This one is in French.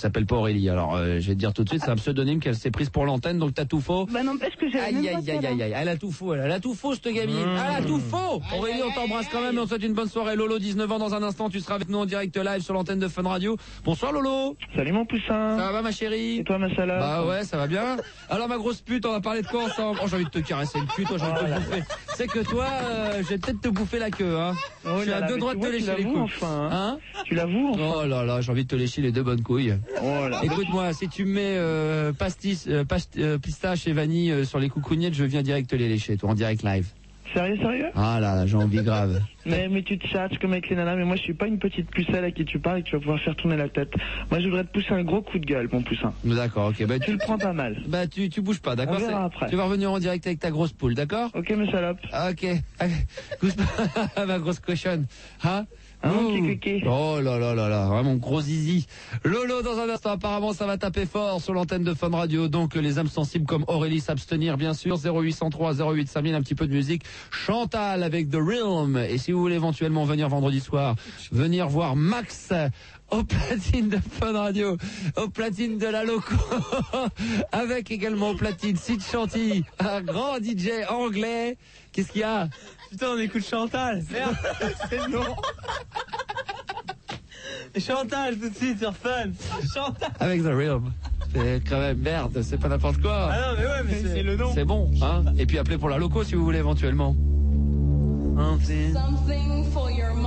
s'appelle pas Aurélie. Alors, je vais te dire tout de suite, c'est un pseudonyme qu'elle s'est prise pour l'antenne, donc t'as tout faux. Bah n'empêche que j'ai Aïe, elle a tout faux, elle a tout faux, cette gamine. Elle a tout faux. Aurélie, on t'embrasse quand même et on te souhaite une bonne soirée. Lolo, 19 ans, dans un instant, tu seras avec nous en direct live sur l'antenne de Fun Radio. Bonsoir Lolo. Salut mon poussin. Ça va ma chérie? Et toi ma salope? Bah ouais, ça va bien. Alors ma grosse pute, on va parler de quoi ensemble? Oh, j'ai envie de te caresser le cul, toi, j'ai envie de te bouffer. C'est que toi, je vais peut-être te bouffer la queue, hein. Oh, je suis à deux droits de te lécher les couilles. Enfin, hein. Tu l'avoues enfin. Oh là là, j'ai envie de te lécher les deux bonnes couilles. Oh là. Écoute-moi, si tu me mets pistache et vanille sur les coucougnettes, je viens direct te les lécher, toi, en direct live. Sérieux? Ah là, j'ai envie grave. Mais tu te tchatches comme avec les nanas, mais moi je suis pas une petite pucelle à qui tu parles et que tu vas pouvoir faire tourner la tête. Moi je voudrais te pousser un gros coup de gueule, mon poussin. D'accord, ok. Bah, tu le prends pas mal. Bah tu bouges pas, d'accord? On verra après. Tu vas revenir en direct avec ta grosse poule, d'accord? Ok mes salopes. Ok. Bouge pas, ma grosse cochonne. Hein? Oh là là là là, vraiment gros zizi. Lolo dans un instant, apparemment ça va taper fort sur l'antenne de Fun Radio. Donc les âmes sensibles comme Aurélie s'abstenir bien sûr. 0803 08 5000, un petit peu de musique. Chantal avec The Realm. Et si vous voulez éventuellement venir vendredi soir, venir voir Max au platine de Fun Radio, au platine de la Loco, avec également au platine Sid Chanty, un grand DJ anglais. Qu'est-ce qu'il y a? Putain, on écoute Chantal. Merde, c'est non. Chantal tout de suite sur Fun. Chantal. Avec The Realm. C'est quand même merde, c'est pas n'importe quoi. Ah non, mais ouais, mais c'est le nom. C'est bon, hein. Et puis appelez pour la Loco si vous voulez éventuellement. Something for your